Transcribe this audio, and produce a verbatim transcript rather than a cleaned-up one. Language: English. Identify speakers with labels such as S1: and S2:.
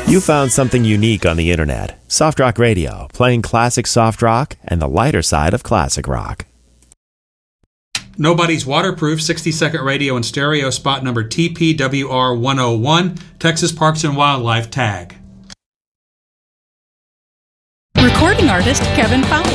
S1: You found something unique on the internet. Soft Rock Radio, playing classic soft rock and the lighter side of classic rock.
S2: Nobody's Waterproof, sixty second radio and stereo, spot number T P W R one oh one, Texas Parks and Wildlife tag.
S3: Recording artist Kevin Fowler.